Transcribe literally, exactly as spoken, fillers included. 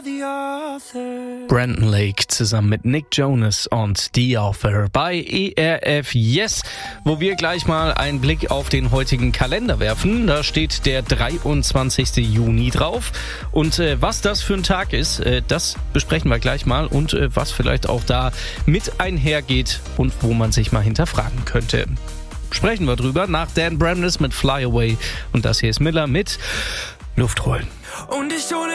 Brandon Lake zusammen mit Nick Jonas und The Author bei E R F Yes, wo wir gleich mal einen Blick auf den heutigen Kalender werfen. Da steht der dreiundzwanzigste Juni drauf und äh, was das für ein Tag ist, äh, das besprechen wir gleich mal und äh, was vielleicht auch da mit einhergeht und wo man sich mal hinterfragen könnte. Sprechen wir drüber nach Dan Bramless mit Fly Away und das hier ist Miller mit Luft holen. Und ich hole